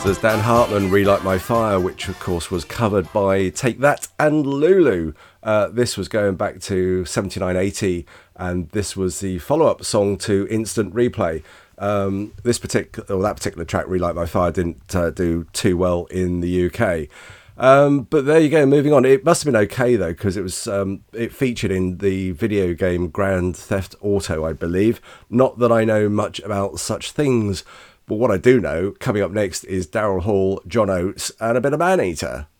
So there's Dan Hartman, Relight My Fire, which of course was covered by Take That and Lulu. This was going back to 79-80, and this was the follow-up song to Instant Replay. That particular track, Relight My Fire, didn't do too well in the UK. But there you go, moving on. It must have been okay though, because it featured in the video game Grand Theft Auto, I believe. Not that I know much about such things, but what I do know, coming up next is Daryl Hall, John Oates, and a bit of Maneater.